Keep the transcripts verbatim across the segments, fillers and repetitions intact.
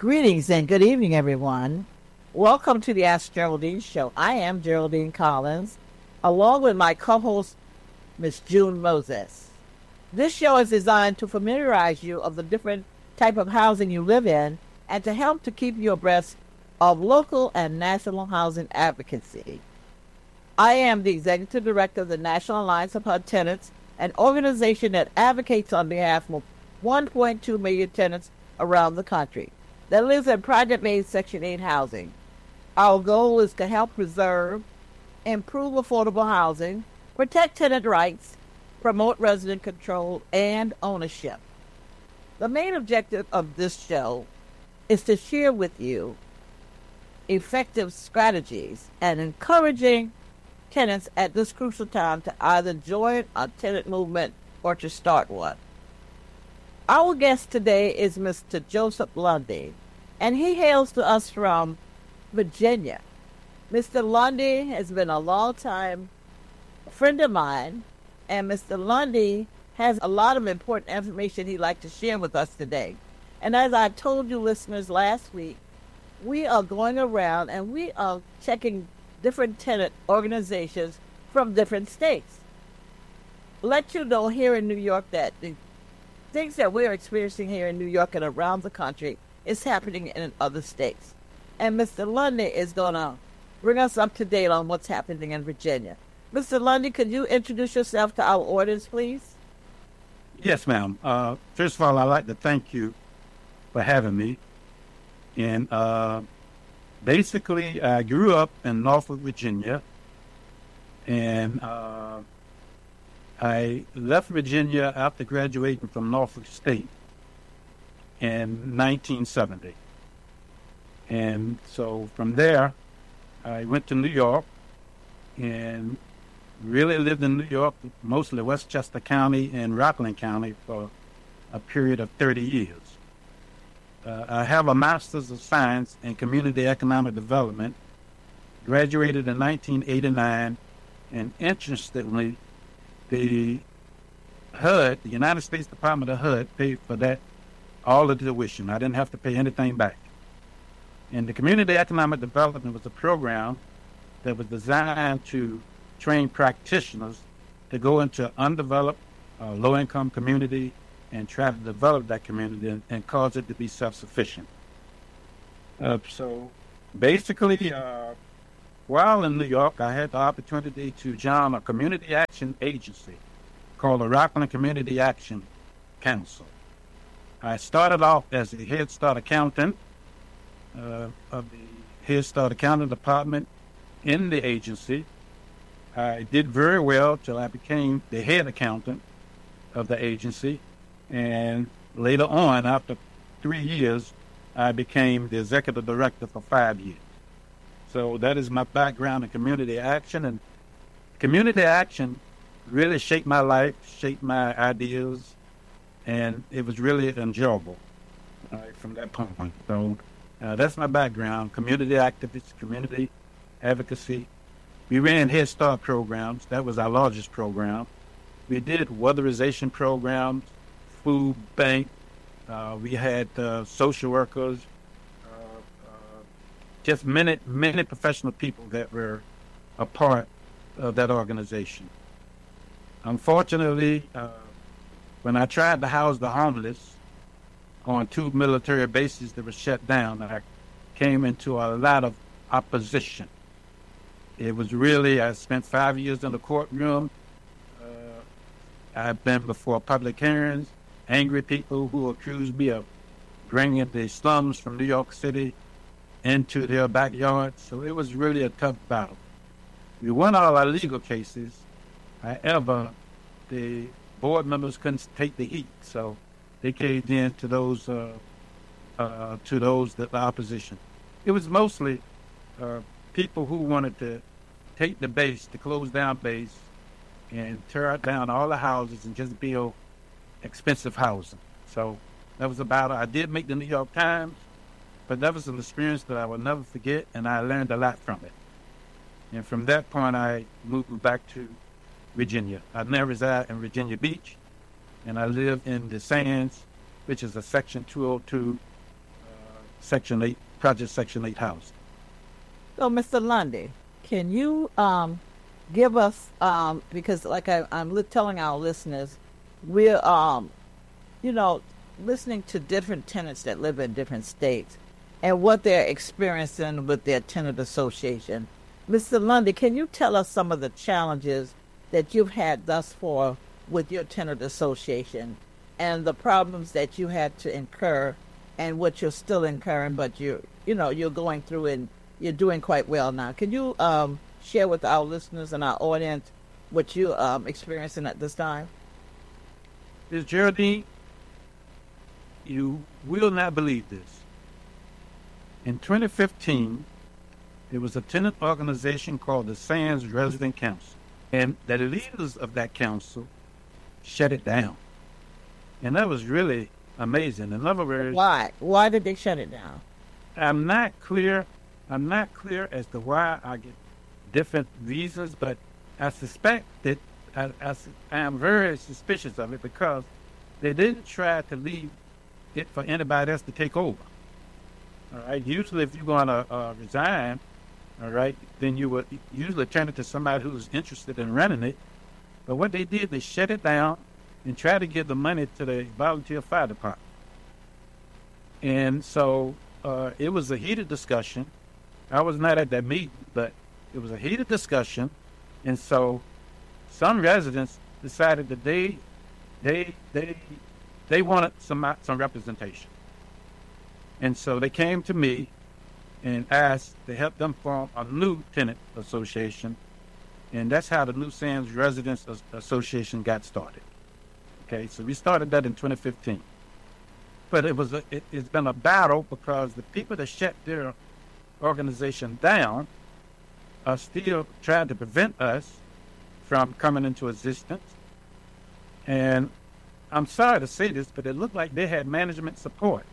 Greetings and good evening, everyone. Welcome to the Ask Geraldine Show. I am Geraldine Collins, along with my co-host, Miss June Moses. This show is designed to familiarize you of the different type of housing you live in and to help to keep you abreast of local and national housing advocacy. I am the Executive Director of the National Alliance of H U D Tenants, an organization that advocates on behalf of one point two million tenants around the country that lives in project-based Section eight housing. Our goal is to help preserve, improve affordable housing, protect tenant rights, promote resident control, and ownership. The main objective of this show is to share with you effective strategies and encouraging tenants at this crucial time to either join a tenant movement or to start one. Our guest today is Mister Joseph Lundy, and he hails to us from Virginia. Mister Lundy has been a long-time friend of mine, and Mister Lundy has a lot of important information he'd like to share with us today. And as I told you listeners last week, we are going around and we are checking different tenant organizations from different states. Let you know here in New York that the things that we're experiencing here in New York and around the country is happening in other states. And Mister Lundy is going to bring us up to date on what's happening in Virginia. Mister Lundy, could you introduce yourself to our audience, please? Yes, ma'am. Uh, first of all, I'd like to thank you for having me. And uh, basically, I grew up in Norfolk, Virginia, and uh, I left Virginia after graduating from Norfolk State in nineteen seventy. And so from there, I went to New York and really lived in New York, mostly Westchester County and Rockland County for a period of thirty years. Uh, I have a Master's of Science in Community Economic Development, graduated in nineteen eighty-nine, and interestingly, the H U D, the United States Department of H U D, paid for that, all of the tuition. I didn't have to pay anything back. And the Community Economic Development was a program that was designed to train practitioners to go into undeveloped, uh, low-income community and try to develop that community and, and cause it to be self-sufficient. Uh, so basically, uh, while in New York, I had the opportunity to join a community action agency called the Rockland Community Action Council. I started off as a Head Start accountant uh, of the Head Start accounting department in the agency. I did very well till I became the head accountant of the agency. And later on, after three years, I became the executive director for five years. So that is my background in community action. And community action really shaped my life, shaped my ideas, and it was really enjoyable uh, from that point. So uh, that's my background, community activist, community advocacy. We ran Head Start programs. That was our largest program. We did weatherization programs, food bank. Uh, we had uh, social workers, uh, uh, just many, many professional people that were a part of that organization. Unfortunately, uh, when I tried to house the homeless on two military bases that were shut down, I came into a lot of opposition. It was really, I spent five years in the courtroom. Uh, I've been before public hearings. Angry people who accused me of bringing the slums from New York City into their backyard. So it was really a tough battle. We won all our legal cases. However, the board members couldn't take the heat, so they caved in to those uh, uh, to those that the opposition. It was mostly uh, people who wanted to take the base, to close down base, and tear down all the houses and just build expensive housing. So that was about it. I did make the New York Times, but that was an experience that I will never forget, and I learned a lot from it. And from that point, I moved back to Virginia. I now reside in Virginia Beach, and I live in the Sands, which is a Section two oh two uh, Section eight, Project Section eight house. So, Mister Lundy, can you um, give us, um, because like I, I'm li- telling our listeners, we're, um, you know, listening to different tenants that live in different states and what they're experiencing with their tenant association. Mister Lundy, can you tell us some of the challenges that you've had thus far with your tenant association and the problems that you had to incur and what you're still incurring, but you you know, you're going through and you're doing quite well now. Can you um, share with our listeners and our audience what you're um, experiencing at this time? Miz Geraldine, you will not believe this. In twenty fifteen, there was a tenant organization called the Sands Resident Council, and the leaders of that council shut it down. And that was really amazing. In other words, Why? Why did they shut it down? I'm not clear. I'm not clear as to why I get different reasons, but I suspect that I, I, I am very suspicious of it because they didn't try to leave it for anybody else to take over. All right. Usually, if you're going to uh, resign, all right, then you would usually turn it to somebody who's interested in running it. But what they did, they shut it down and tried to give the money to the volunteer fire department. And so uh, it was a heated discussion. I was not at that meeting, but it was a heated discussion. And so some residents decided that they they they they wanted some some representation. And so they came to me and asked to help them form a new tenant association. And that's how the New Sands Residents Association got started. Okay, so we started that in twenty fifteen. But it was a, it, it's been a battle because the people that shut their organization down are still trying to prevent us from coming into existence. And I'm sorry to say this, but it looked like they had management support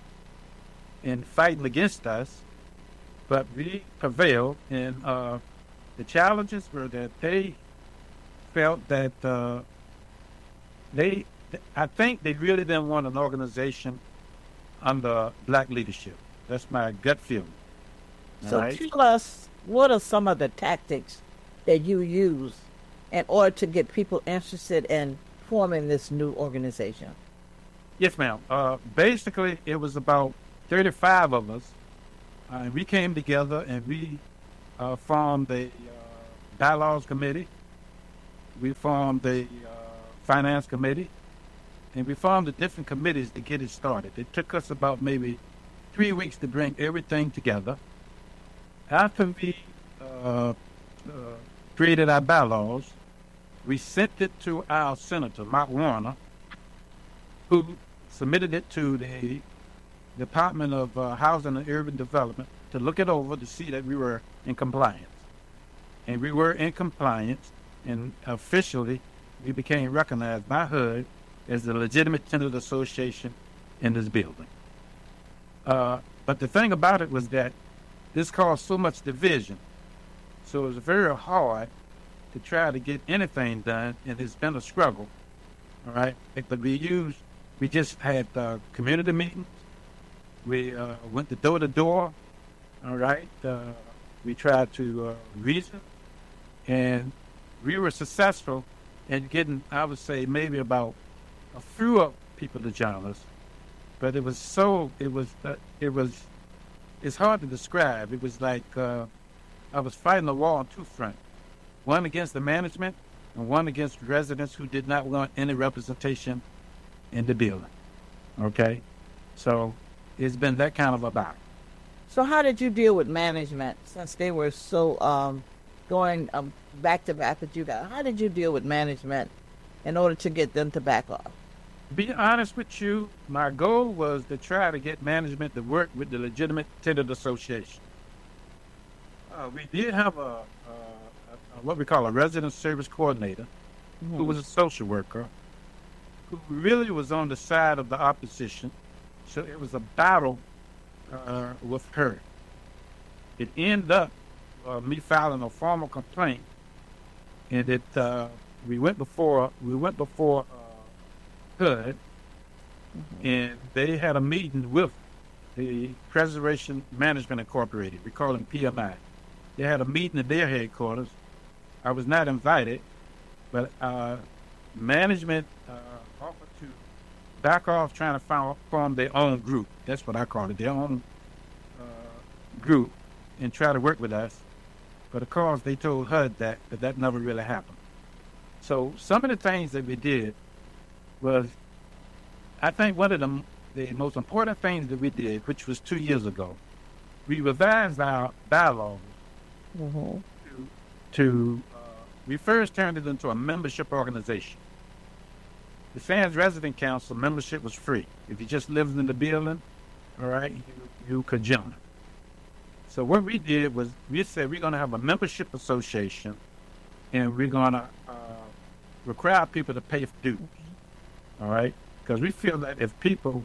in fighting against us, but we prevailed. And uh, the challenges were that they felt that uh, they, I think they really didn't want an organization under black leadership. That's my gut feeling. So right? tell us, what are some of the tactics that you use in order to get people interested in forming this new organization? Yes, ma'am. Uh, basically, it was about thirty-five of us. Uh, we came together and we uh, formed the uh, bylaws committee. We formed the uh, finance committee. And we formed the different committees to get it started. It took us about maybe three weeks to bring everything together. After we uh, uh, created our bylaws, we sent it to our senator, Mark Warner, who submitted it to the Department of uh, Housing and Urban Development to look it over to see that we were in compliance. And we were in compliance, and officially we became recognized by H U D as the legitimate tenant association in this building. Uh, but the thing about it was that this caused so much division. So it was very hard to try to get anything done, and it's been a struggle. All right. But we used, we just had uh, community meetings. We uh, went to door to door. All right. Uh, we tried to uh, reason, and we were successful in getting, I would say, maybe about a few of people to join us. But it was so, it was, uh, it was, it's hard to describe. It was like uh, I was fighting a war on two fronts. One against the management and one against residents who did not want any representation in the building. Okay? So it's been that kind of a battle. So how did you deal with management since they were so um, going um, back to back with you guys? How did you deal with management in order to get them to back off? To be honest with you, my goal was to try to get management to work with the legitimate tenant association. Uh, we did have a, a, a what we call a resident service coordinator, mm-hmm. who was a social worker, who really was on the side of the opposition. So it was a battle uh, with her. It ended up uh, me filing a formal complaint, and it uh, we went before we went before uh, H U D, mm-hmm. and they had a meeting with the Preservation Management Incorporated. We call them P M I. They had a meeting at their headquarters. I was not invited, but uh, management uh, offered to back off trying to form, form their own group. That's what I call it, their own uh, group, and try to work with us. But of course, they told H U D that, but that never really happened. So some of the things that we did was, I think one of the, the most important things that we did, which was two years ago, we revised our bylaws Mm-hmm. to, to uh, we first turned it into a membership organization. The Sands Resident Council membership was free. If you just lived in the building, all right, you, you could join. So what we did was we said we're going to have a membership association, and we're going to uh, require people to pay dues, all right? Because we feel that if people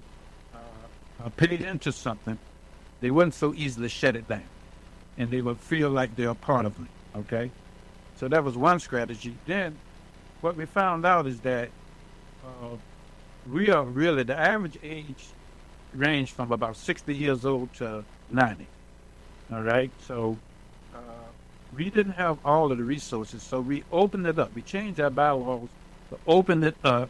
uh, are paid into something, they wouldn't so easily shut it down, and they would feel like they're a part of it, okay? So that was one strategy. Then what we found out is that uh, we are really, the average age ranged from about sixty years old to ninety, all right? So uh, we didn't have all of the resources, so we opened it up. We changed our bylaws to open it up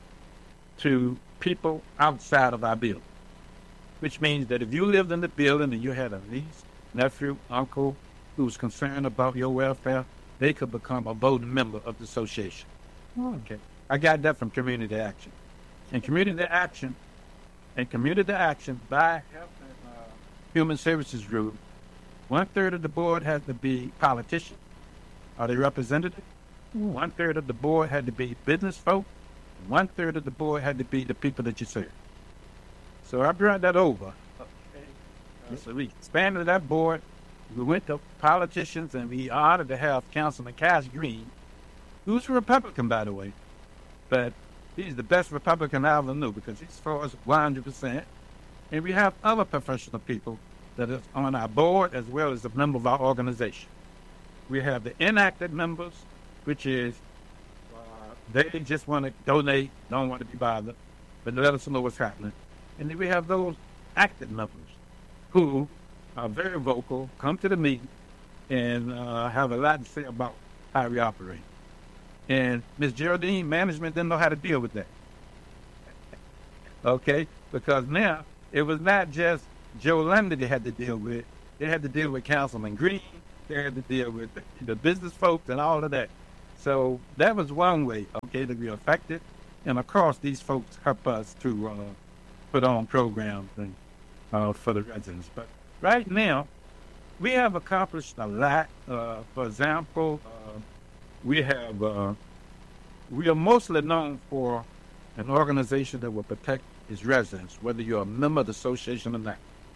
to people outside of our building, which means that if you lived in the building and you had a niece, nephew, uncle who was concerned about your welfare, they could become a voting member of the association. Oh. Okay, I got that from Community Action. And Community Action, and Community Action by Health and uh, Human Services Group, one third of the board had to be politicians. Are they representative? Mm. One third of the board had to be business folk. One third of the board had to be the people that you serve. So I brought that over. Okay. Uh, so we expanded that board. We went to politicians, and we honored to have Councilman Cash Green, who's a Republican, by the way. But he's the best Republican I ever knew because he's for us one hundred percent. And we have other professional people that are on our board as well as a member of our organization. We have the inactive members, which is uh, they just want to donate, don't want to be bothered, but let us know what's happening. And then we have those active members who are very vocal, come to the meeting, and uh, have a lot to say about how we operate. And Miz Geraldine, management didn't know how to deal with that. Okay? Because now it was not just Joe Lundy they had to deal with. They had to deal with Councilman Green. They had to deal with the business folks and all of that. So that was one way, okay, to be effective. And of course, these folks help us to uh, put on programs and, uh, for the residents. But right now, we have accomplished a lot. Uh, for example, uh, we have uh, we are mostly known for an organization that will protect its residents, whether you're a member of the association or not.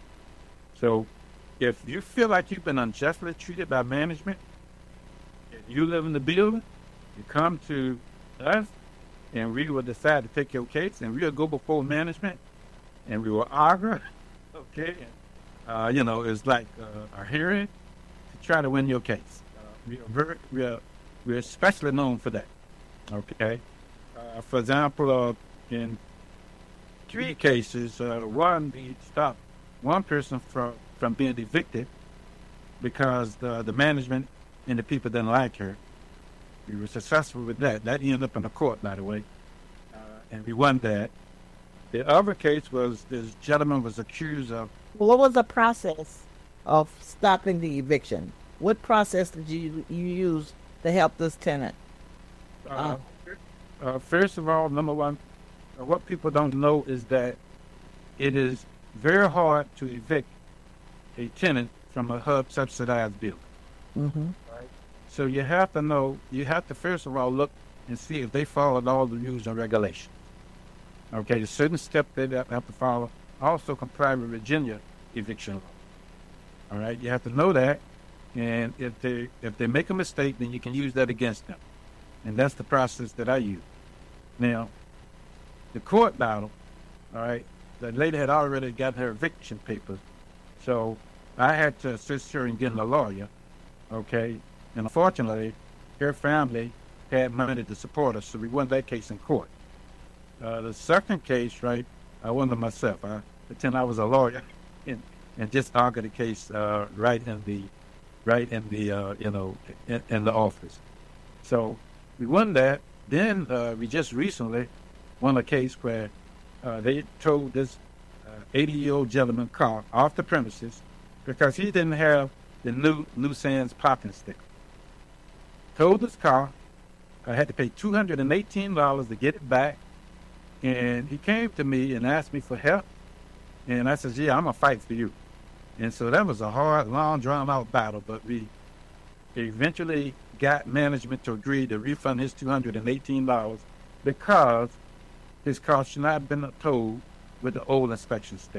So if you feel like you've been unjustly treated by management, if you live in the building, you come to us, and we will decide to take your case, and we'll go before management, and we will argue, okay? Uh, you know, it's like uh, a hearing to try to win your case. Uh, we are very, we are, we're especially known for that, okay? Uh, for example, uh, in three cases, uh, one, we stopped one person from, from being evicted because the, the management and the people didn't like her. We were successful with that. That ended up in the court, by the way, uh, and we won that. The other case was this gentleman was accused of. Well, what was the process of stopping the eviction? What process did you you use to help this tenant? Uh, uh, first of all, number one, uh, what people don't know is that it is very hard to evict a tenant from a H U D subsidized building. Mm-hmm. Right? So you have to know, you have to first of all look and see if they followed all the rules and regulations. Okay, there's certain steps they have to follow. Also comply with Virginia eviction law. All right, you have to know that, and if they if they make a mistake, then you can use that against them, and that's the process that I use. Now, the court battle, all right, the lady had already got her eviction papers, so I had to assist her in getting a lawyer, okay, and unfortunately, her family had money to support us, so we won that case in court. Uh, the second case, right, I won it myself. I pretend I was a lawyer and and just argue the case uh, right in the right in the uh, you know in, in the office. So we won that. Then uh, we just recently won a case where uh, they towed this eighty-year-old gentleman car off the premises because he didn't have the new New Sands parking sticker. Towed his car. I had to pay two hundred eighteen dollars to get it back. And he came to me and asked me for help. And I said, yeah, I'm going to fight for you. And so that was a hard, long, drawn-out battle. But we eventually got management to agree to refund his two hundred eighteen dollars because his car should not have been towed with the old inspection sticker.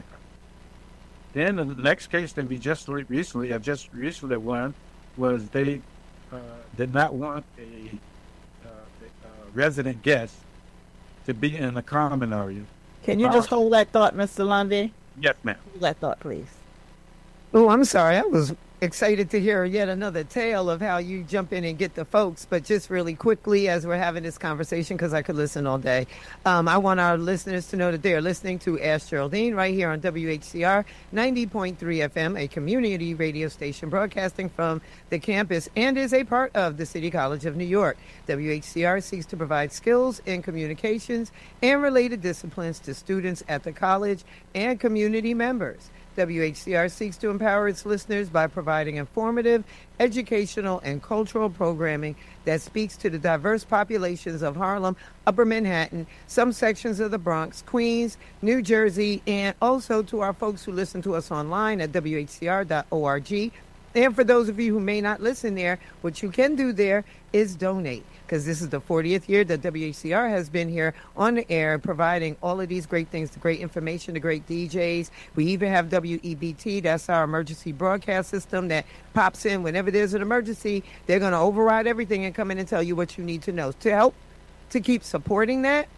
Then the next case that we just recently, I just recently won, was they uh, did not want a, uh, a resident guest to be in the common area. Can you just hold that thought, Mister Lundy? Yes, ma'am. Hold that thought, please. Oh, I'm sorry. I was excited to hear yet another tale of how you jump in and get the folks. But just really quickly, as we're having this conversation, because I could listen all day, um, I want our listeners to know that they are listening to Ask Geraldine right here on W H C R ninety point three F M, a community radio station broadcasting from the campus and is a part of the City College of New York. W H C R seeks to provide skills in communications and related disciplines to students at the college and community members. W H C R seeks to empower its listeners by providing informative, educational, and cultural programming that speaks to the diverse populations of Harlem, Upper Manhattan, some sections of the Bronx, Queens, New Jersey, and also to our folks who listen to us online at W H C R dot org. And for those of you who may not listen there, what you can do there is donate, because this is the fortieth year that W H C R has been here on the air providing all of these great things, the great information, the great D Js. We even have W E B T, that's our emergency broadcast system that pops in whenever there's an emergency. They're going to override everything and come in and tell you what you need to know. To help to keep supporting that,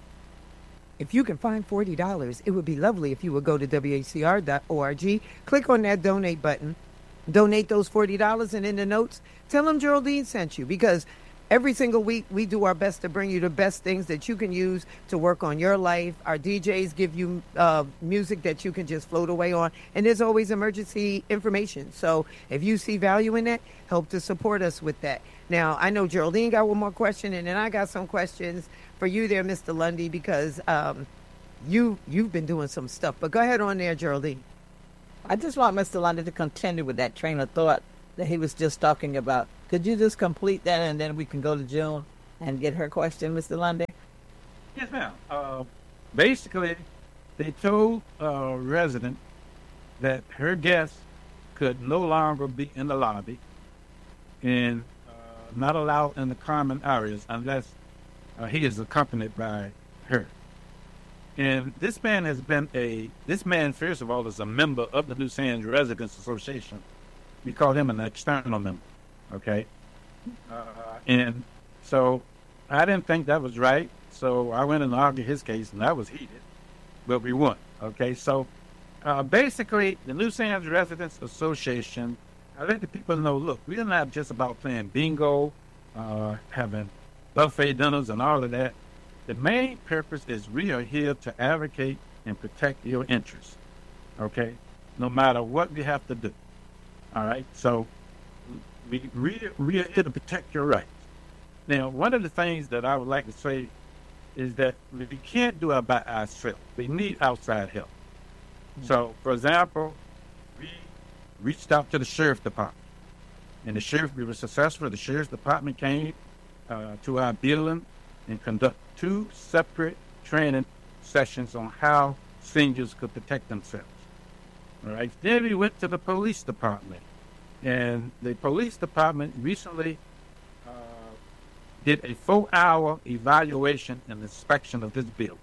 if you can find forty dollars, it would be lovely if you would go to W H C R dot org, click on that donate button, donate those forty dollars, and in the notes, tell them Geraldine sent you, because every single week we do our best to bring you the best things that you can use to work on your life. Our D Js give you uh, music that you can just float away on, and there's always emergency information. So if you see value in that, help to support us with that. Now, I know Geraldine got one more question, and then I got some questions for you there, Mister Lundy, because um, you, you've been doing some stuff. But go ahead on there, Geraldine. I just want Mister Lundy to continue with that train of thought that he was just talking about. Could you just complete that, and then we can go to June and get her question, Mister Lundy? Yes, ma'am. Uh, basically, they told a resident that her guest could no longer be in the lobby and uh, not allowed in the common areas unless uh, he is accompanied by her. And this man has been a, this man, first of all, is a member of the New Sands Residents Association. We call him an external member, okay? Uh, and so I didn't think that was right, so I went and argued his case, and that was heated, but we won, okay? So uh, basically, the New Sands Residents Association, I let the people know, look, we're not just about playing bingo, uh, having buffet dinners and all of that. The main purpose is we are here to advocate and protect your interests, okay? No matter what we have to do, all right? So we, we, we are here to protect your rights. Now, one of the things that I would like to say is that we can't do it by ourselves. We need outside help. Mm-hmm. So, for example, we reached out to the sheriff department, and the sheriff, we were successful. The sheriff's department came uh, to our building and conduct two separate training sessions on how seniors could protect themselves. All right. Then we went to the police department, and the police department recently uh, did a four-hour evaluation and inspection of this building,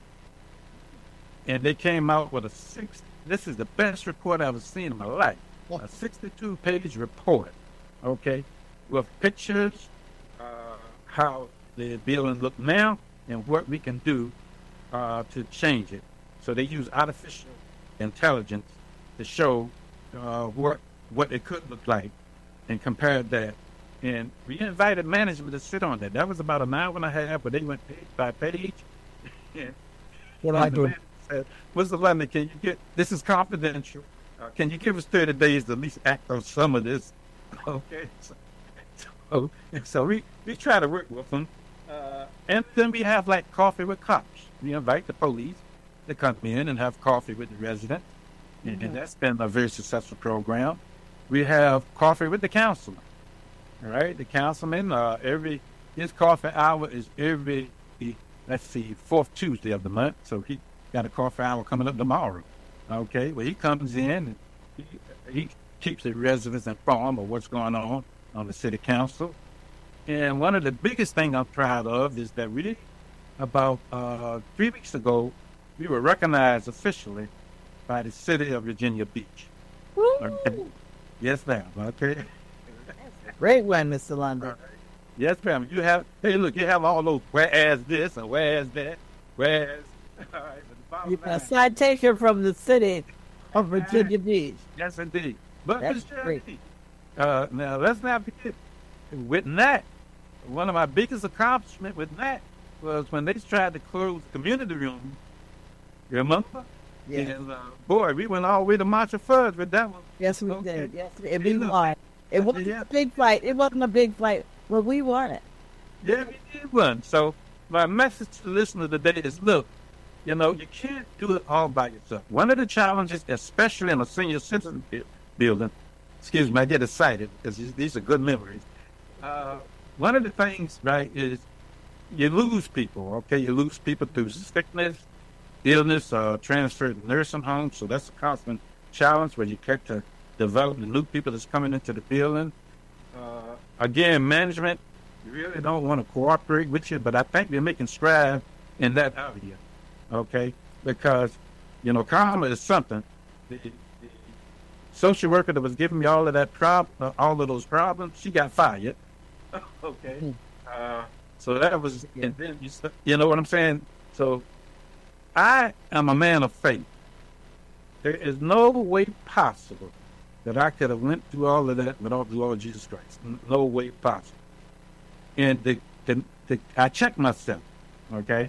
and they came out with a six. This is the best report I've ever seen in my life. A sixty-two page report, okay, with pictures, uh, how the building look now, and what we can do uh, to change it. So they use artificial intelligence to show uh, what what it could look like and compare that. And we invited management to sit on that. That was about an hour and a half, but they went page by page. What I do? Said, Mister Lundy, can you get, this is confidential. Uh, can you give us thirty days to at least act on some of this? Okay. So, so, so we, we try to work with them. Uh, and then we have like coffee with cops. We invite the police to come in and have coffee with the resident. Mm-hmm. And, and that's been a very successful program. We have coffee with the councilman. All right. The councilman, uh, every, his coffee hour is every, let's see, fourth Tuesday of the month. So he got a coffee hour coming up tomorrow. Okay. Well, he comes in and he, he keeps the residents informed of what's going on on the city council. And one of the biggest things I'm proud of is that we, about uh, three weeks ago, we were recognized officially by the city of Virginia Beach. Okay. Yes, ma'am. Okay. Great one, Mister London. Right. Yes, ma'am. You have, hey, look, you have all those whereas this and whereas that, whereas. All right, but you got a citation from the city of Virginia Beach. Yes, indeed. But that's great. Uh, now, let's not forget, with that, one of my biggest accomplishments with that was when they tried to close the community room. You remember? Yeah. And, uh, boy, we went all the way to March of Fudge with that one. Yes, we okay. did. Yes, we, we won. It wasn't yeah. a big fight. It wasn't a big fight, but we won it. Yeah, we did win. So my message to the listener today is, look, you know, you can't do it all by yourself. One of the challenges, especially in a senior citizen building, excuse me, I get excited because these are good memories. Uh, one of the things, right, is you lose people, okay? You lose people through sickness, illness, uh, transfer to nursing homes. So that's a constant challenge where you get to develop the new people that's coming into the building. Uh, again, management, you really don't want to cooperate with you, but I think we're making strides in that area, okay? Because, you know, karma is something. The, the social worker that was giving me all of that prob- uh, all of those problems, she got fired. Okay. Uh, so that was, and then you, you know what I'm saying? So I am a man of faith. There is no way possible that I could have went through all of that without the Lord Jesus Christ. No way possible. And the, the, the, I check myself, okay?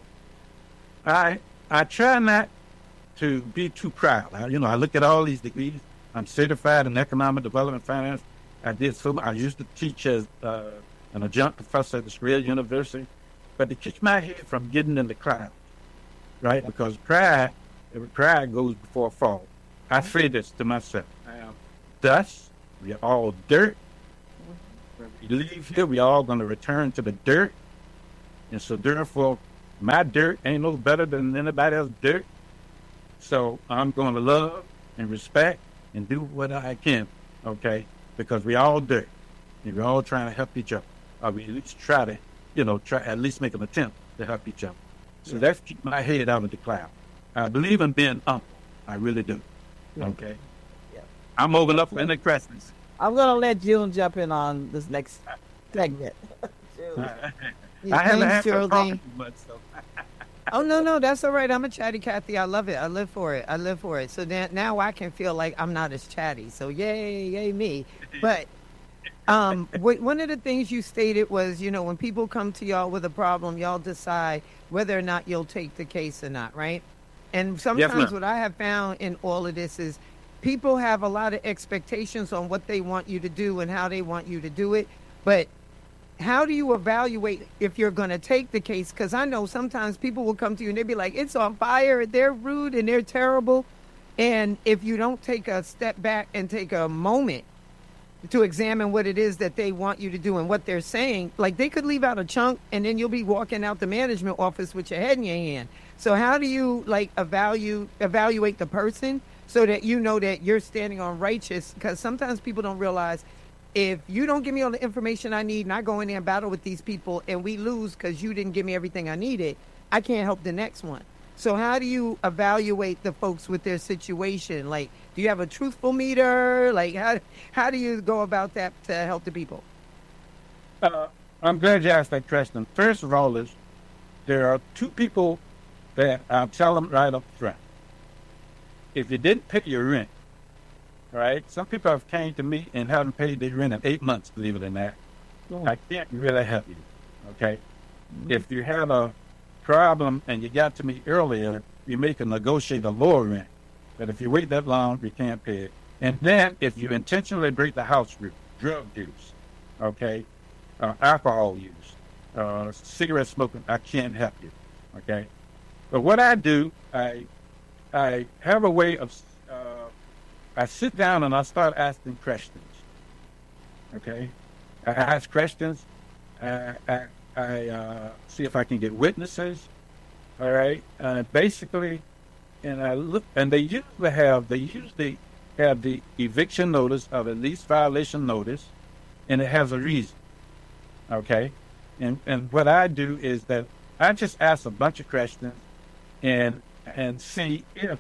I I try not to be too proud. I, you know, I look at all these degrees. I'm certified in economic development finance. I did so. I used to teach as uh, an adjunct professor at the Strayer University, but to keep my head from getting in the clouds, right? Because pride, pride goes before a fall. I say this to myself. I am dust. We are all dirt. When we leave here, we all going to return to the dirt. And so therefore, my dirt ain't no better than anybody else's dirt. So I'm going to love and respect and do what I can, okay? Because we all dirt. And we're all trying to help each other. Or we at least try to, you know, try at least make an attempt to help each other. So yeah. That's keep my head out of the cloud. I believe in being humble. I really do. Okay? Yeah. I'm open up for any questions. I'm going to let June jump in on this next segment. I haven't had to talk too much, so. Oh, no, no, that's all right. I'm a chatty Cathy. I love it. I live for it. I live for it. So then, now I can feel like I'm not as chatty. So yay, yay me. But um, one of the things you stated was, you know, when people come to y'all with a problem, y'all decide whether or not you'll take the case or not, right? And sometimes yes, what I have found in all of this is people have a lot of expectations on what they want you to do and how they want you to do it. But how do you evaluate if you're going to take the case? Because I know sometimes people will come to you and they'll be like, it's on fire, they're rude and they're terrible. And if you don't take a step back and take a moment to examine what it is that they want you to do and what they're saying, like they could leave out a chunk and then you'll be walking out the management office with your head in your hand. So how do you like evaluate evaluate the person so that you know that you're standing on righteous? Because sometimes people don't realize if you don't give me all the information I need and I go in there and battle with these people and we lose because you didn't give me everything I needed, I can't help the next one. So how do you evaluate the folks with their situation? Like, do you have a truthful meter? Like, how how do you go about that to help the people? Uh, I'm glad you asked that question. First of all is there are two people that I'll tell them right up front. If you didn't pay your rent, right? Some people have came to me and haven't paid their rent in eight months, believe it or not. Oh. I can't really help you, okay? Mm-hmm. If you had a problem and you got to me earlier, you may can negotiate a lower rent. But if you wait that long, you can't pay it. And then if you intentionally break the house rule, drug use, okay, uh, alcohol use, uh, cigarette smoking, I can't help you, okay? But what I do, I I have a way of, uh, I sit down and I start asking questions, okay? I ask questions, I, I, I uh, see if I can get witnesses, all right? Uh, basically, and I look, and they usually have, they usually have the eviction notice of at least violation notice, and it has a reason, okay? And and what I do is that I just ask a bunch of questions, and and see if,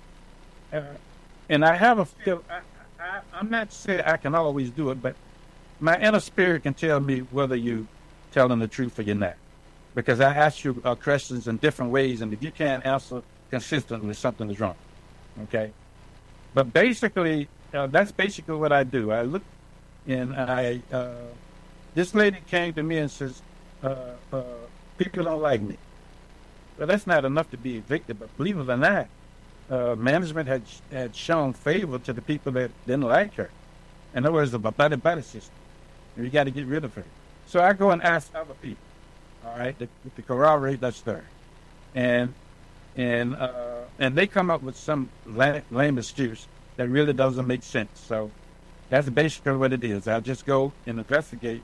uh, and I have a feel. I, I, I'm not saying I can always do it, but my inner spirit can tell me whether you telling the truth or you're not, because I ask you uh, questions in different ways, and if you can't answer consistently, something is wrong, okay? But basically, uh, that's basically what I do. I look, and I, uh, this lady came to me and says, uh, uh, people don't like me. Well, that's not enough to be evicted, but believe it or not, uh, management had had shown favor to the people that didn't like her. In other words, the buddy-buddy system. And you got to get rid of her. So I go and ask other people, all right, to, to corroborate that story. And and uh, and they come up with some lame, lame excuse that really doesn't make sense. So that's basically what it is. I'll just go and investigate.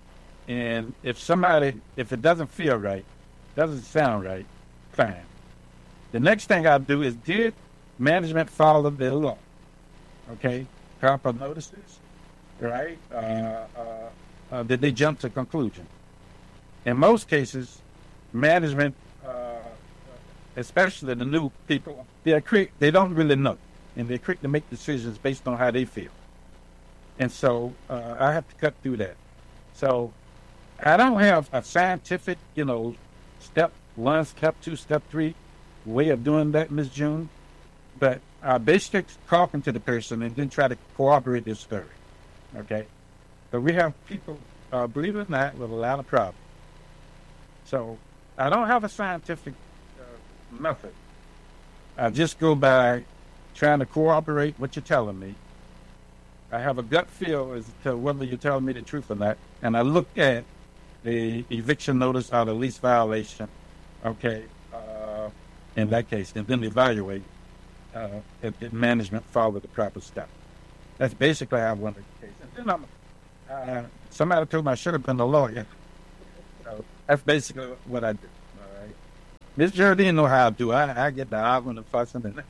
And if somebody, if it doesn't feel right, doesn't sound right, fine. The next thing I'll do is, did management follow the law? Okay, proper notices, right? Uh, uh, uh, did they jump to conclusion? In most cases, management, uh, especially the new people, they're quick, they don't really know, and they're quick to make decisions based on how they feel. And so uh, I have to cut through that. So I don't have a scientific, you know, step one, step two, step three way of doing that, Miz June. But I basically talking to the person and then try to corroborate their story. Okay? But we have people, uh, believe it or not, with a lot of problems. So I don't have a scientific uh, method. I just go by trying to corroborate what you're telling me. I have a gut feel as to whether you're telling me the truth or not. And I look at the eviction notice or the lease violation, okay, uh, in that case, and then evaluate uh, if, if management followed the proper step. That's basically how I want the case. And then I'm, uh, somebody told me I should have been a lawyer. So that's basically what I do. All right. Miss Geraldine know how I do. I, I get the arguing and fussing and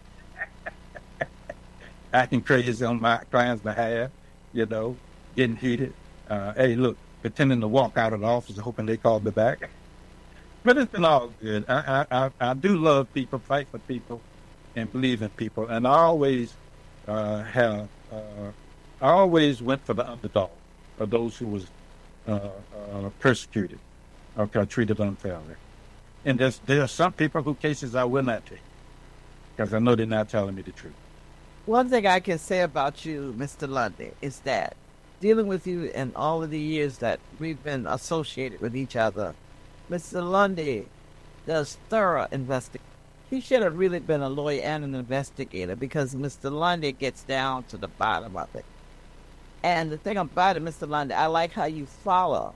acting crazy on my client's behalf, you know, getting heated. Uh, hey, look, pretending to walk out of the office hoping they call me back. But it's been all good. I, I, I, I do love people, fight for people, and believe in people. And I always uh, have, uh, I always went for the underdog, for those who was uh, uh, persecuted or treated unfairly. And there's, there are some people whose cases I will not take because I know they're not telling me the truth. One thing I can say about you, Mister Lundy, is that dealing with you in all of the years that we've been associated with each other, Mister Lundy does thorough investigation. He should have really been a lawyer and an investigator because Mister Lundy gets down to the bottom of it. And the thing about it, Mister Lundy, I like how you follow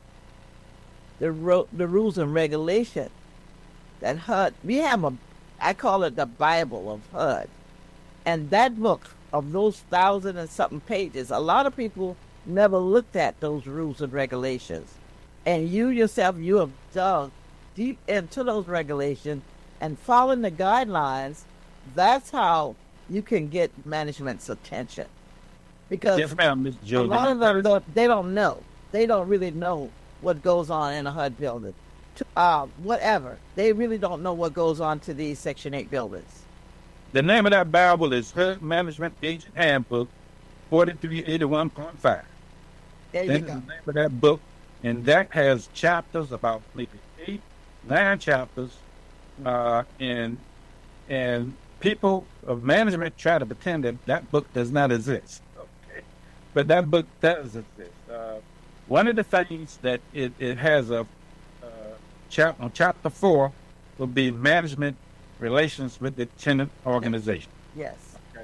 the ro- the rules and regulations that H U D. We have a, I call it the Bible of H U D. And that book of those thousand and something pages, a lot of people never looked at those rules and regulations. And you yourself, you have dug deep into those regulations and following the guidelines. That's how you can get management's attention. Because yes, ma'am, Miz a lot of them, don't, they don't know. They don't really know what goes on in a H U D building. Uh, whatever. They really don't know what goes on to these Section eight buildings. The name of that Bible is H U D Management Agent Handbook forty-three eighty-one point five. There you That's go. the name of that book, and that has chapters, about maybe eight, nine chapters, uh, and and people of management try to pretend that that book does not exist. Okay, but that book does exist. Uh, one of the things that it, it has a uh, chap on chapter four will be management relations with the tenant organization. Yes.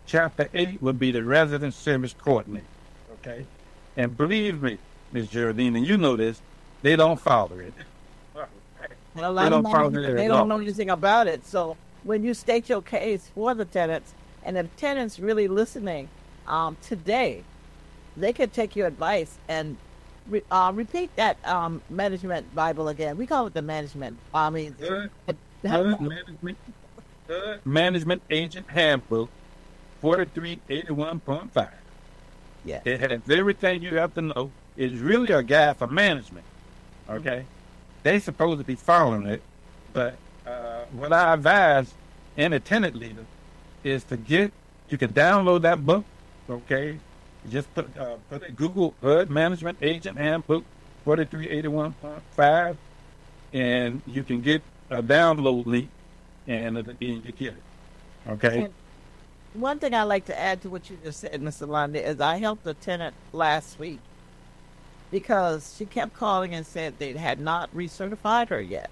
chapter eight would be the resident service coordinator. Okay? And believe me, Miz Geraldine, and you know this, they don't follow it. Well, They don't follow they it at don't all. know anything about it. So when you state your case for the tenants, and the tenants really listening um, today, they could take your advice and re- uh, repeat that um, management Bible again. We call it the management. I mean, Good, good management, good management agent handbook, forty-three eighty-one point five. yeah. It has everything you have to know. It's really a guide for management. Okay? They supposed to be following it, but uh, what I advise any tenant leader is to get, you can download that book, okay? Just put, uh, put it Google H U D Management Agent Handbook forty-three eighty-one point five, and you can get a download link, and, it- and you get it. Okay? And one thing I'd like to add to what you just said, Mister Lundy, is I helped a tenant last week because she kept calling and said they had not recertified her yet.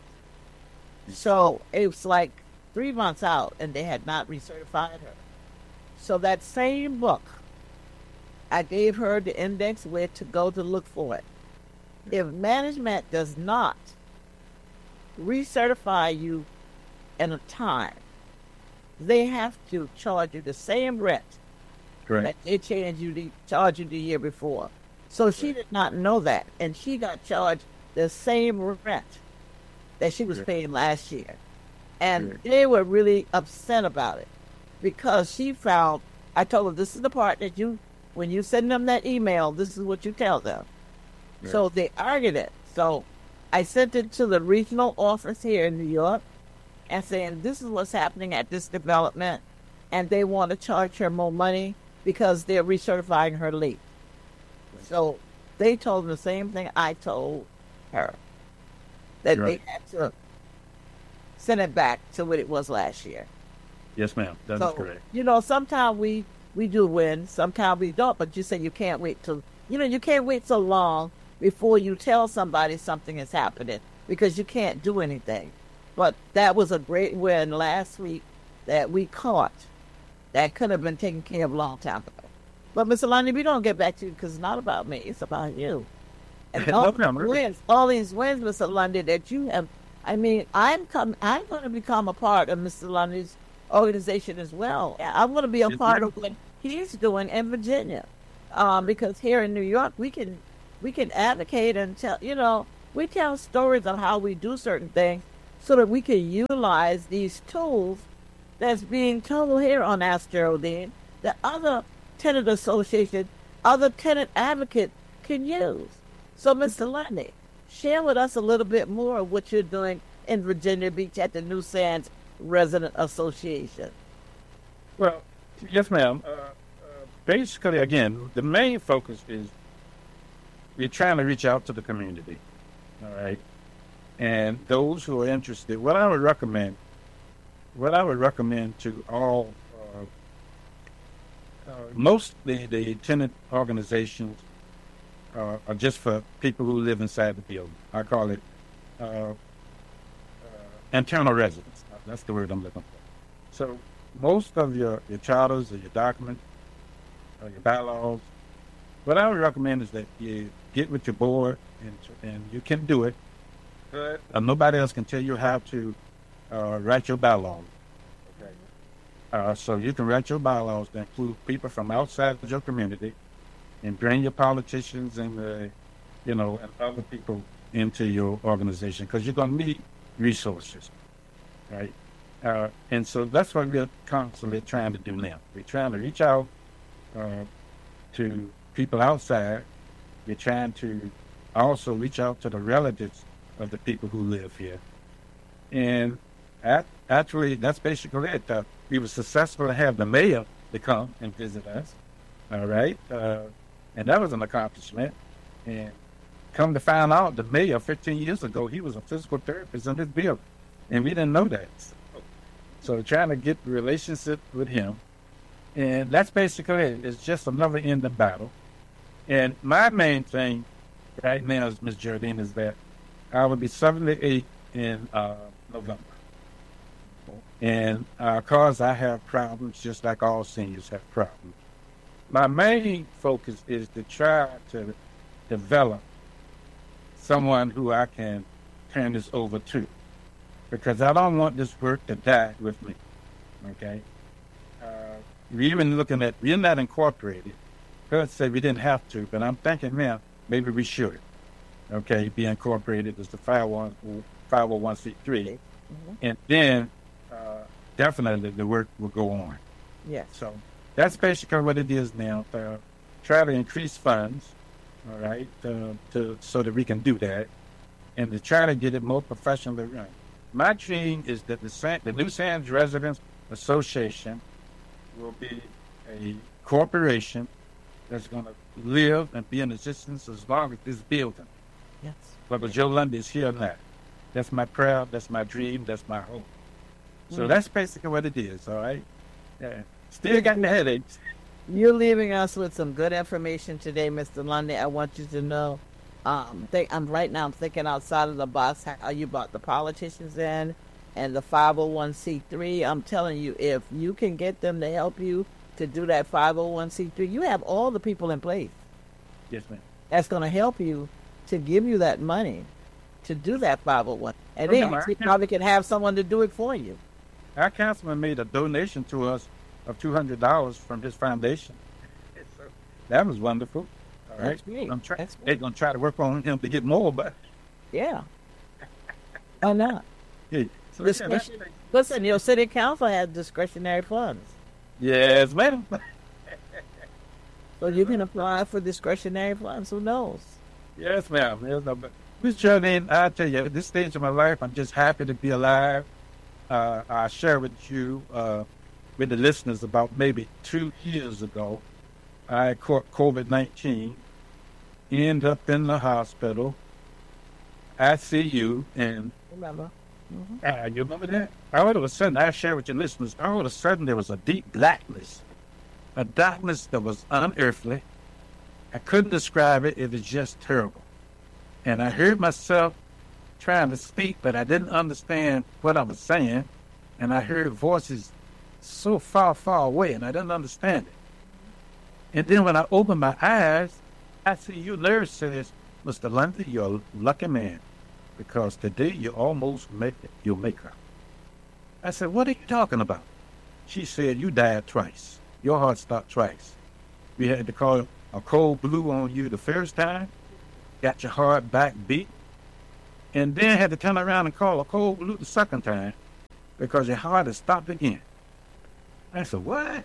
So it was like three months out and they had not recertified her. So that same book, I gave her the index where to go to look for it. If management does not recertify you in a time, they have to charge you the same rent Correct. that they changed you the charge you the year before. So she did not know that, and she got charged the same rent that she was Correct. paying last year, and Correct. they were really upset about it because she found. I told her this is the part that you, when you send them that email, this is what you tell them. So they argued it. So I sent it to the regional office here in New York and saying, this is what's happening at this development, and they want to charge her more money because they're recertifying her late. So they told them the same thing I told her, that Right. they had to send it back to what it was last year. Yes, ma'am. That is So, correct. you know, sometimes we, we do win, sometimes we don't, but you say you can't wait till, you know, you can't wait so long before you tell somebody something is happening because you can't do anything. But that was a great win last week that we caught that could have been taken care of a long time ago. But, Mister Lundy, we don't get back to you because it's not about me, it's about you. And No all problem. these wins, all these wins, Mister Lundy, that you have, I mean, I'm come, I'm going to become a part of Mister Lundy's organization as well. I'm going to be a Yes, part ma'am. of what he's doing in Virginia, um, because here in New York we can we can advocate and tell, you know, we tell stories of how we do certain things so that we can utilize these tools that's being told here on Ask Geraldine that other tenant associations, other tenant advocates can use. So, Mister Lundy, share with us a little bit more of what you're doing in Virginia Beach at the New Sands Resident Association. Well, yes, ma'am. Uh, uh, basically, again, the main focus is we're trying to reach out to the community, all right? And those who are interested, what I would recommend, what I would recommend to all, uh, uh, most the, the tenant organizations uh, are just for people who live inside the building. I call it uh, uh, internal residents. That's the word I'm looking for. So most of your, your charters or your documents or your bylaws, what I would recommend is that you get with your board and, and you can do it. But uh, nobody else can tell you how to uh, write your bylaws. Okay. Uh, so you can write your bylaws that include people from outside of your community and bring your politicians and, uh, you know, and other people into your organization because you're going to need resources, right? Uh, and so that's what we're constantly trying to do now. We're trying to reach out uh, to people outside. We're trying to also reach out to the relatives of the people who live here. And at, actually, that's basically it. Uh, we were successful to have the mayor to come and visit us, all right? Uh, and that was an accomplishment. And come to find out, the mayor fifteen years ago, he was a physical therapist in this building. And we didn't know that. So trying to get the relationship with him. And that's basically it. It's just another end of battle. And my main thing right now, Miz Geraldine, is that I will be seventy-eight in uh, November. And uh, cause I have problems, just like all seniors have problems. My main focus is to try to develop someone who I can turn this over to, because I don't want this work to die with me. Okay. Uh, we're even looking at, we're not incorporated. Kurt said we didn't have to, but I'm thinking, man, maybe we should. Okay, be incorporated as the five oh one c three. Mm-hmm. And then uh, definitely the work will go on. Yes. So that's basically what it is now. Uh, try to increase funds, all right, uh, to so that we can do that, and to try to get it more professionally run. My dream is that the, San, the New Sands Residents Association will be a corporation that's going to live and be in existence as long as this building. Yes. Whether Joe Lundy is here or not. That's my prayer, that's my dream, that's my hope. So Mm. that's basically what it is, all right? Yeah. Still got the headaches. You're leaving us with some good information today, Mister Lundy. I want you to know, um, think, I'm right now. I'm thinking outside of the box. How you brought the politicians in and the five oh one c three. I'm telling you, if you can get them to help you to do that five oh one c three, you have all the people in place Yes, ma'am. that's going to help you to give you that money to do that five oh one, and Okay, then Mark. you probably can have someone to do it for you. Our councilman made a donation to us of two hundred dollars from his foundation. So that was wonderful. All right. That's great. I'm try- That's great. They're going to try to work on him to get more, but Yeah. Why not? yeah. So, yeah, Discretion- that- Listen, your city council has discretionary funds. yes, ma'am. So you can apply for discretionary funds. Who knows? Yes, ma'am. Yes, no, but Miz Geraldine, I tell you, at this stage of my life, I'm just happy to be alive. Uh, I share with you, uh, with the listeners, about maybe two years ago, I caught COVID nineteen, ended up in the hospital, I C U, and Remember? uh, you remember that? All of a sudden, I share with your listeners, all of a sudden there was a deep blackness, a darkness that was unearthly. I couldn't describe it. It was just terrible. And I heard myself trying to speak, but I didn't understand what I was saying. And I heard voices so far, far away, and I didn't understand it. And then when I opened my eyes, I see you nurse says, Mister Lundy, you're a lucky man, because today you almost make it. You'll make her. I said, what are you talking about? She said, you died twice. Your heart stopped twice. We had to call a cold blue on you the first time, got your heart back beat, and then had to turn around and call a cold blue the second time because your heart had stopped again. I said, what?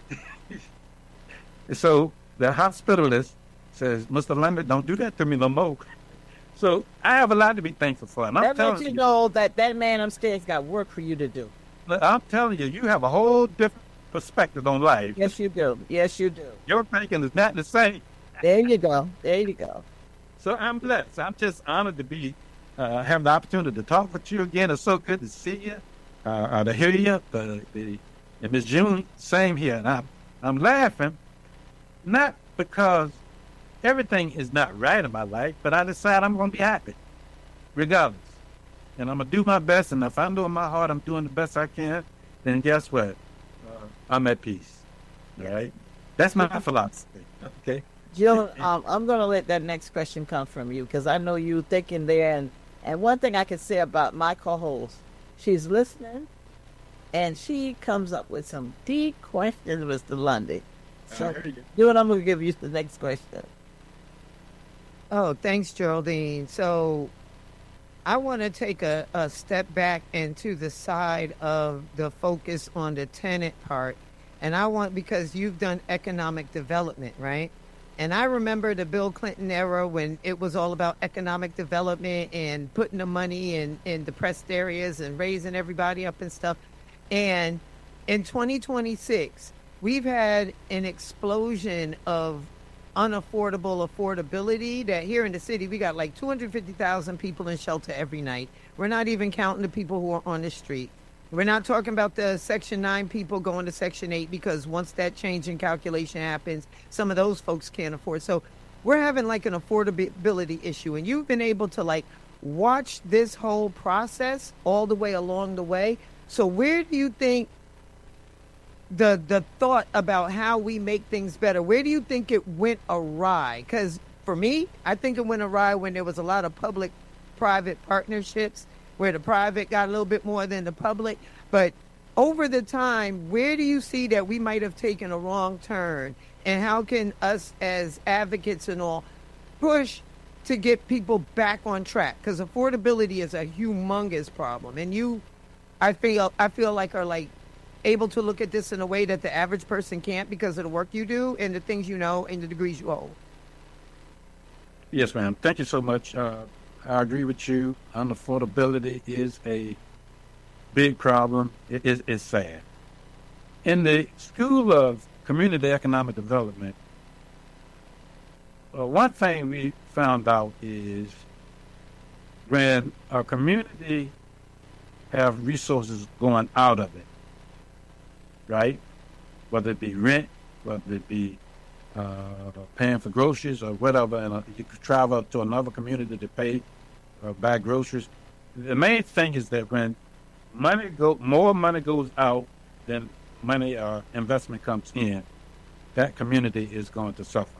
So the hospitalist says, Mister Lundy, don't do that to me no more. So I have a lot to be thankful for. And I'm That telling lets you you, know that that man upstairs got work for you to do. I'm telling you, you have a whole different perspective on life. Yes, you do. Yes, you do. Your thinking is not the same. There you go. There you go. So I'm blessed. I'm just honored to be, uh, have the opportunity to talk with you again. It's so good to see you, uh, uh, to hear you. Uh, the, and Miz June, same here. And I'm, I'm laughing, not because everything is not right in my life, but I decide I'm going to be happy, regardless. And I'm going to do my best. And if I know in my heart I'm doing the best I can, then guess what? Uh, I'm at peace. All right? That's my philosophy. Okay? Jill, um, I'm going to let that next question come from you because I know you thinking there. And, and one thing I can say about my co-host, she's listening and she comes up with some deep questions, Mister Lundy. So, you know, I'm going to give you the next question. Oh, thanks, Geraldine. So I want to take a, a step back into the side of the focus on the tenant part. And I want, because you've done economic development, right? And I remember the Bill Clinton era when it was all about economic development and putting the money in, in depressed areas and raising everybody up and stuff. And in twenty twenty-six, we've had an explosion of unaffordable affordability that here in the city, we got like two hundred fifty thousand people in shelter every night. We're not even counting the people who are on the street. We're not talking about the Section nine people going to Section eight because once that change in calculation happens, some of those folks can't afford. So we're having like an affordability issue. And you've been able to like watch this whole process all the way along the way. So where do you think the the thought about how we make things better, where do you think it went awry? Because for me, I think it went awry when there was a lot of public-private partnerships where the private got a little bit more than the public. But over the time, where do you see that we might have taken a wrong turn? And how can us as advocates and all push to get people back on track? Because affordability is a humongous problem. And you, I feel, I feel like are like able to look at this in a way that the average person can't because of the work you do and the things you know and the degrees you hold. Yes, ma'am. Thank you so much. Uh, I agree with you. Unaffordability is a big problem. It is it's sad. In the School of Community Economic Development, uh, one thing we found out is when a community have resources going out of it, right? Whether it be rent, whether it be uh, paying for groceries or whatever, and uh, you could travel to another community to pay or buy groceries. The main thing is that when money go, more money goes out than money or uh, investment comes in, that community is going to suffer.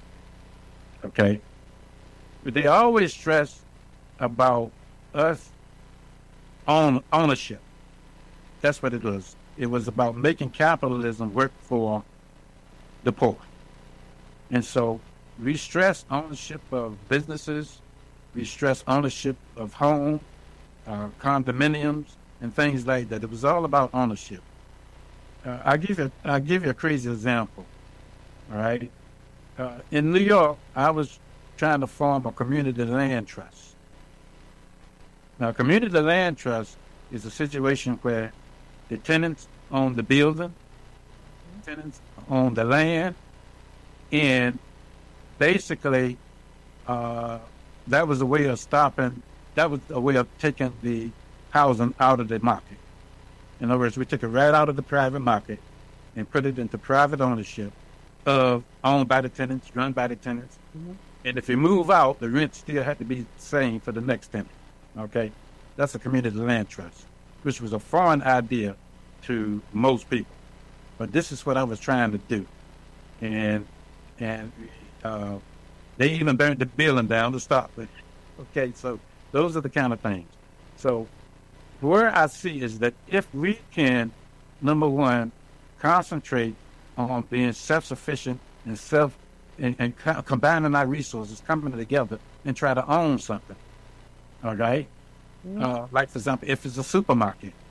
Okay? But they always stress about us own ownership. That's what it was. It was about making capitalism work for the poor. And so we stress ownership of businesses, we stress ownership of home, uh, condominiums, and things like that. It was all about ownership. Uh, I'll give you, I'll give you a crazy example. All right. Uh, in New York, I was trying to form a community land trust. Now, community land trust is a situation where the tenants own the building, tenants own the land, and basically uh, that was a way of stopping, that was a way of taking the housing out of the market. In other words, we took it right out of the private market and put it into private ownership of owned by the tenants, run by the tenants. Mm-hmm. And if you move out, the rent still had to be the same for the next tenant. Okay? That's a community land trust, which was a foreign idea to most people. But this is what I was trying to do. And and uh, they even burned the building down to stop it. Okay, so those are the kind of things. So where I see is that if we can, number one, concentrate on being self-sufficient and self and, and co- combining our resources, coming together and try to own something. All right? Mm-hmm. Uh, like, for example, if it's a supermarket,